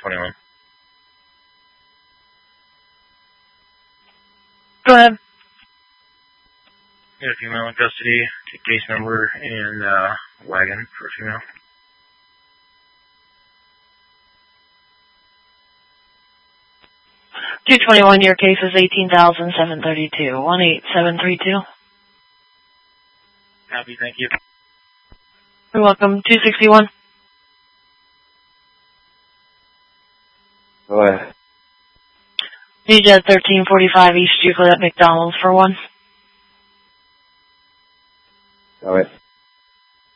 221. Go ahead. Got a female in custody. Take case number and wagon for a female. $221, your case is $18,732. 18732. Copy, thank you. You're welcome. 261. Go ahead. Need you at 1345 East Euclid at McDonald's for one. All right.